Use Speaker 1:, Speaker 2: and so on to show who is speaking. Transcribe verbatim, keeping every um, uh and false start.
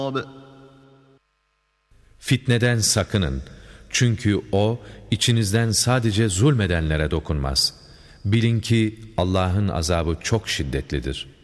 Speaker 1: Fitneden sakının. Çünkü o, içinizden sadece zulmedenlere dokunmaz. Bilin ki Allah'ın azabı çok şiddetlidir.